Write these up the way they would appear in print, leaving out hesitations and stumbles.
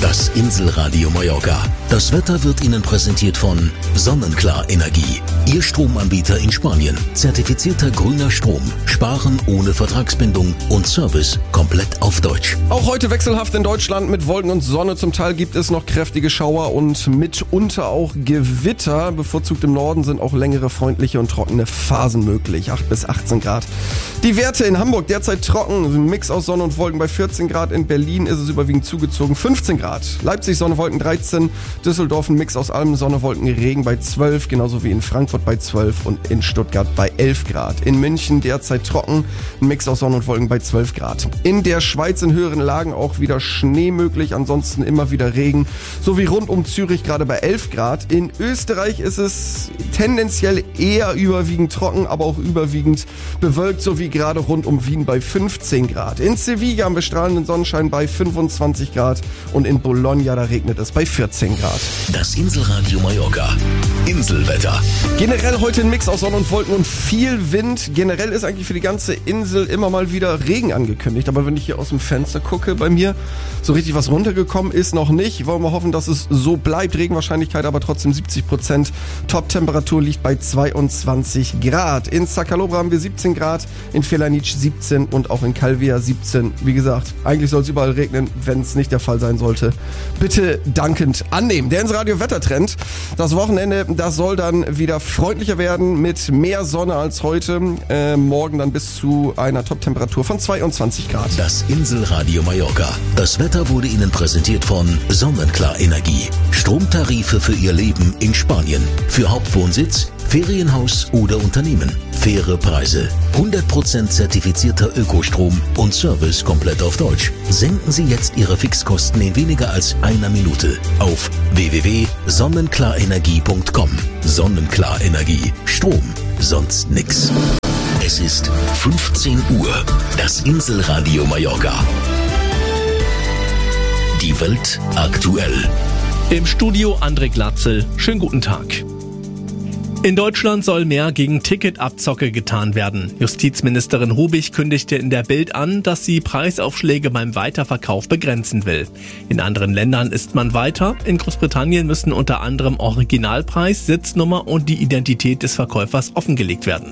Das Inselradio Mallorca. Das Wetter wird Ihnen präsentiert von Sonnenklar Energie. Ihr Stromanbieter in Spanien. Zertifizierter grüner Strom. Sparen ohne Vertragsbindung und Service komplett auf Deutsch. Auch heute wechselhaft in Deutschland mit Wolken und Sonne. Zum Teil gibt es noch kräftige Schauer und mitunter auch Gewitter. Bevorzugt im Norden sind auch längere, freundliche und trockene Phasen möglich. 8 bis 18 Grad. Die Werte in Hamburg derzeit trocken. Ein Mix aus Sonne und Wolken bei 14 Grad. In Berlin ist es überwiegend zugezogen. 15 Grad. Leipzig Sonne, Wolken 13. Düsseldorf ein Mix aus allem. Sonne, Wolken, Regen bei 12. Genauso wie in Frankfurt bei 12 und in Stuttgart bei 11 Grad. In München derzeit trocken. Ein Mix aus Sonne und Wolken bei 12 Grad. In der Schweiz in höheren Lagen auch wieder Schnee möglich. Ansonsten immer wieder Regen. So wie rund um Zürich gerade bei 11 Grad. In Österreich ist es tendenziell eher überwiegend trocken, aber auch überwiegend bewölkt, so wie gerade rund um Wien bei 15 Grad. In Sevilla haben wir strahlenden Sonnenschein bei 25 Grad und in Bologna, da regnet es bei 14 Grad. Das Inselradio Mallorca. Inselwetter. Generell heute ein Mix aus Sonne und Wolken und viel Wind. Generell ist eigentlich für die ganze Insel immer mal wieder Regen angekündigt. Aber wenn ich hier aus dem Fenster gucke bei mir, so richtig was runtergekommen ist noch nicht. Wollen wir hoffen, dass es so bleibt. Regenwahrscheinlichkeit aber trotzdem 70%. Top-Temperatur liegt bei 22 Grad. In Sacalobra haben wir 17 Grad, in Felanitsch 17 und auch in Calvia 17. Wie gesagt, eigentlich soll es überall regnen, wenn es nicht der Fall sein sollte. Bitte dankend annehmen. Der Inselradio Wettertrend. Das Wochenende, das soll dann wieder freundlicher werden mit mehr Sonne als heute. Morgen dann bis zu einer Top-Temperatur von 22 Grad. Das Inselradio Mallorca. Das Wetter wurde Ihnen präsentiert von Sonnenklar Energie. Stromtarife für Ihr Leben in Spanien. Für Hauptwohnsitz, Ferienhaus oder Unternehmen. Faire Preise. 100% zertifizierter Ökostrom und Service komplett auf Deutsch. Senken Sie jetzt Ihre Fixkosten in weniger als einer Minute auf www.sonnenklarenergie.com. Sonnenklar Energie. Strom. Sonst nix. Es ist 15 Uhr. Das Inselradio Mallorca. Die Welt aktuell. Im Studio André Glatzel. Schönen guten Tag. In Deutschland soll mehr gegen Ticketabzocke getan werden. Justizministerin Hubig kündigte in der Bild an, dass sie Preisaufschläge beim Weiterverkauf begrenzen will. In anderen Ländern ist man weiter. In Großbritannien müssen unter anderem Originalpreis, Sitznummer und die Identität des Verkäufers offengelegt werden.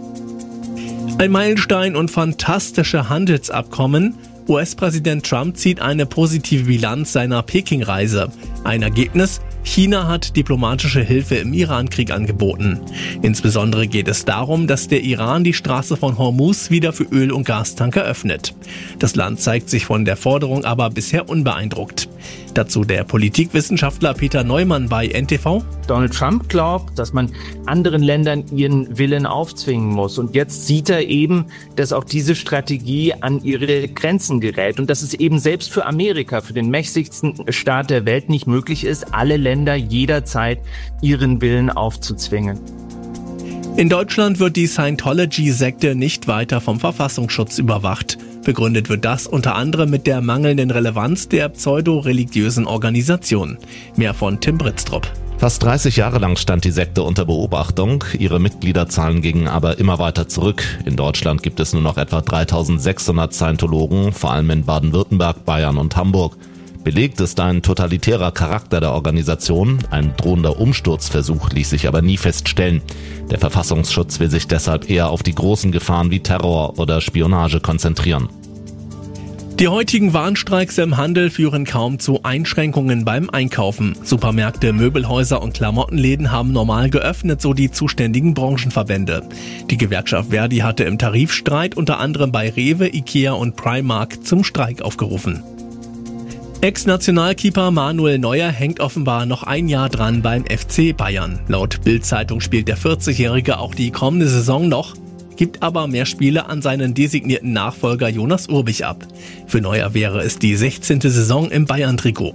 Ein Meilenstein und fantastische Handelsabkommen. US-Präsident Trump zieht eine positive Bilanz seiner Peking-Reise. Ein Ergebnis: China hat diplomatische Hilfe im Iran-Krieg angeboten. Insbesondere geht es darum, dass der Iran die Straße von Hormuz wieder für Öl- und Gastanker öffnet. Das Land zeigt sich von der Forderung aber bisher unbeeindruckt. Dazu der Politikwissenschaftler Peter Neumann bei NTV. Donald Trump glaubt, dass man anderen Ländern ihren Willen aufzwingen muss. Und jetzt sieht er eben, dass auch diese Strategie an ihre Grenzen gerät. Und dass es eben selbst für Amerika, für den mächtigsten Staat der Welt, nicht möglich ist, alle Länder jederzeit ihren Willen aufzuzwingen. In Deutschland wird die Scientology-Sekte nicht weiter vom Verfassungsschutz überwacht. Begründet wird das unter anderem mit der mangelnden Relevanz der pseudo-religiösen Organisation. Mehr von Tim Britztrup. Fast 30 Jahre lang stand die Sekte unter Beobachtung. Ihre Mitgliederzahlen gingen aber immer weiter zurück. In Deutschland gibt es nur noch etwa 3600 Scientologen, vor allem in Baden-Württemberg, Bayern und Hamburg. Belegt ist ein totalitärer Charakter der Organisation. Ein drohender Umsturzversuch ließ sich aber nie feststellen. Der Verfassungsschutz will sich deshalb eher auf die großen Gefahren wie Terror oder Spionage konzentrieren. Die heutigen Warnstreiks im Handel führen kaum zu Einschränkungen beim Einkaufen. Supermärkte, Möbelhäuser und Klamottenläden haben normal geöffnet, so die zuständigen Branchenverbände. Die Gewerkschaft Verdi hatte im Tarifstreit unter anderem bei Rewe, Ikea und Primark zum Streik aufgerufen. Ex-Nationalkeeper Manuel Neuer hängt offenbar noch ein Jahr dran beim FC Bayern. Laut Bild-Zeitung spielt der 40-Jährige auch die kommende Saison noch, gibt aber mehr Spiele an seinen designierten Nachfolger Jonas Urbich ab. Für Neuer wäre es die 16. Saison im Bayern-Trikot.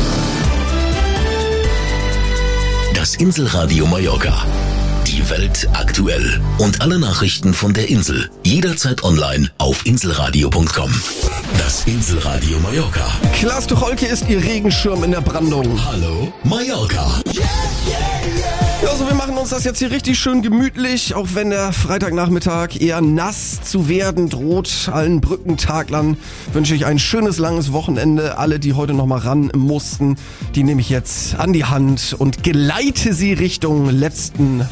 Das Inselradio Mallorca. Die Welt aktuell. Und alle Nachrichten von der Insel. Jederzeit online auf inselradio.com. Das Inselradio Mallorca. Klaas Tucholke ist Ihr Regenschirm in der Brandung. Hallo Mallorca. Yeah, yeah, yeah. Also wir machen uns das jetzt hier richtig schön gemütlich, auch wenn der Freitagnachmittag eher nass zu werden droht. Allen Brückentaglern wünsche ich ein schönes, langes Wochenende. Alle, die heute noch mal ran mussten, die nehme ich jetzt an die Hand und geleite sie Richtung letzten